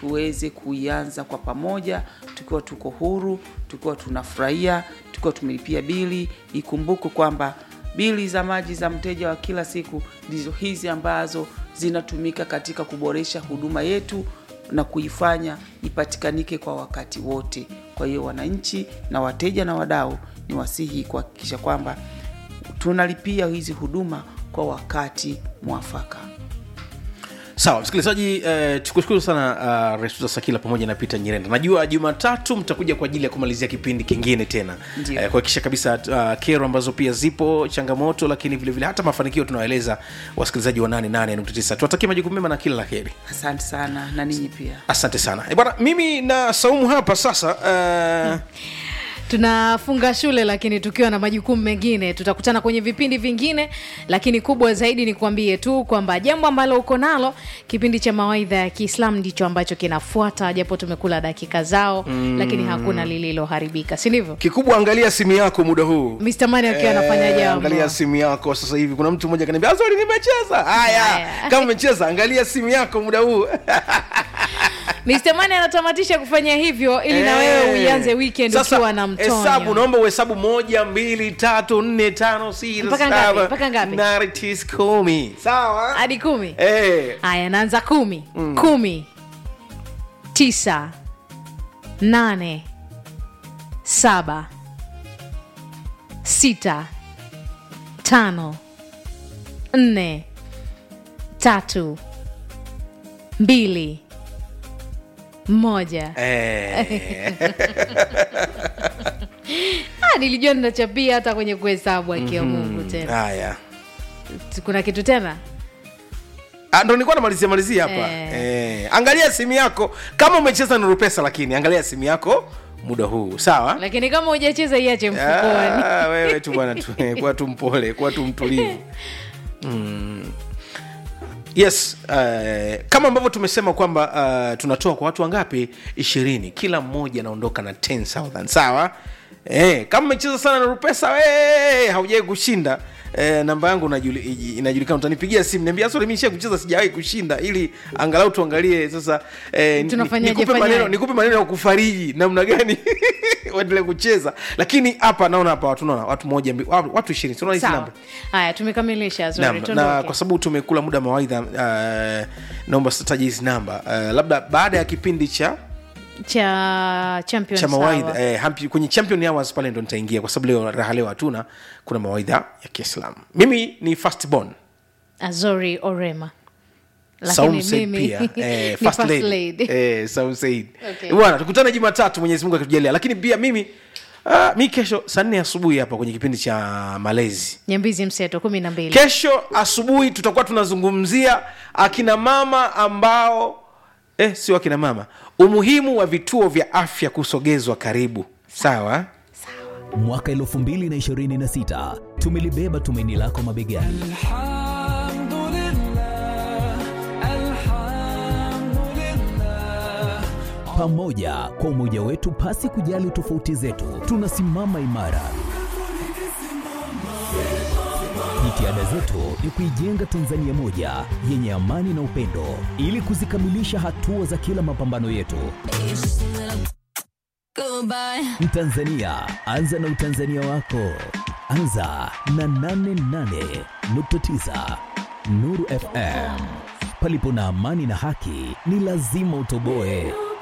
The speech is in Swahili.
tuweze kuianza kwa pamoja, tukiwa tuko huru, tukiwa tunafurahia, tukiwa tumelipia bili. Ikumbuke kwamba bili za maji za mteja wa kila siku ndizo hizi ambazo zinatumika katika kuboresha huduma yetu na kuifanya ipatikanike kwa wakati wote. Kwa hiyo wananchi na wateja na wadau ni wasihi kuhakikisha kwamba tunalipia hizi huduma kwa wakati mwafaka. Sawa msikilizaji, tukushukuru sana Restuta Sakila pamoja na Peter Nyirenda. Najua Jumatatu mtakuja kwa ajili ya kumalizia kipindi kingine tena. Kuhakikisha kabisa kero ambazo pia zipo, changamoto, lakini vile vile hata mafanikio tunawaeleza wasikilizaji wa 88.9. Tuwatakie majukumu mema na kila laheri. Asante sana na ninyi pia. Asante sana. Bwana, mimi na Saumu hapa sasa tunafunga shule lakini tukiwa na majukumu mengine. Tutakutana kwenye vipindi vingine, lakini kubwa zaidi ni kuambie tu kwamba jambo ambalo uko nalo, kipindi cha mawaidha ya Kiislamu ndicho ambacho kinafuata, japo tumekula dakika zao lakini hakuna lililoharibika, si ndivyo? Kikubwa angalia simu yako muda huu. Mr. Mani akiwa anafanya jambo. Angalia simu yako sasa hivi. Kuna mtu mmoja kaniambia, "Azori nimecheza." Haya, kama umecheza angalia simu yako muda huu. Mr. Mani anatamatisha kufanya hivyo ili na wewe uianze weekend ukiwa na mtonyo. Hesabu, naomba uhesabu 1 2 3 4 5 6 7 mpaka ngapi? 9 10. Sawa? Hadi 10. Haya, naanza 10. 10 9 8 7 6 5 4 3 2 1. Nilijua ninachapia hata kwenye kuhesabu akia Mungu tena. Haya. Kuna kitu tena? Ndio nilikuwa namalizia hapa. Angalia simu yako kama umecheza Nuru Pesa, lakini angalia simu yako muda huu. Sawa? Lakini kama hujacheza iache mfukoni. Wewe tu bwana tu kwa tu mpole, kwa tu mtulivu. Yes, kama ambavyo tumesema kwamba tunatoa kwa watu wangapi? 20. Kila mmoja anaondoka na 10,000. Sawa? Kama umecheza sana na Rupesa haujai kushinda, namba yangu inajulikana, utanipigia simu niambia, "Sorry mimi kucheza sijawahi kushinda," ili angalau tuangalie sasa nikupe maneno ya kufariji namna gani uendelee kucheza. Lakini hapa naona hapa watu 20. Unaona hizi namba? Haya, tumekamilisha Azori, na kwa sababu tumekula muda mawaidha, naomba sitaje hizi namba. Labda baada ya kipindi cha Champions mawaidha kwenye Champion Hours pale ndo nitaingia, kwa sababu leo raha leo hatuna, kuna mawaidha ya Kiislamu. Mimi ni first born Azori Orema, lakini mimi pia first lady Saum Said. Bwana, tukutane Jumatatu Mwenyezi Mungu akitujalia. Lakini pia mimi kesho saa 4 asubuhi hapa kwenye kipindi cha Malezi Nyambizi Mseto 12. Kesho asubuhi tutakuwa tunazungumzia akina mama ambao sio akina mama, umuhimu wa vituo vya afya kusogezwa karibu. Sawa? Mwaka 2026 tumelibeba tumaini lako mabegani. Pamoja kwa umoja wetu, pasi kujali tofauti zetu, tunasimama imara. Jitihada zetu ni kuijenga Tanzania moja yenye amani na upendo, ili kuzikamilisha hatua za kila mapambano yetu. Mtanzania, anza na utanzania wako. Anza na 88.9 Nuru FM. Palipo na amani na haki, ni lazima utoboe.